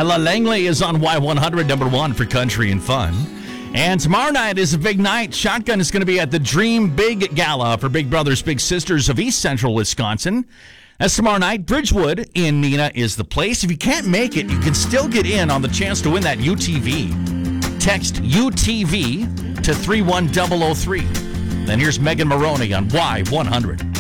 Ella Langley is on Y100, number one for country and fun. And tomorrow night is a big night. Shotgun is going to be at the Dream Big Gala for Big Brothers Big Sisters of East Central Wisconsin. That's tomorrow night. Bridgewood in Neenah is the place. If you can't make it, you can still get in on the chance to win that UTV. Text UTV to 31003. Then here's Megan Maroney on Y100.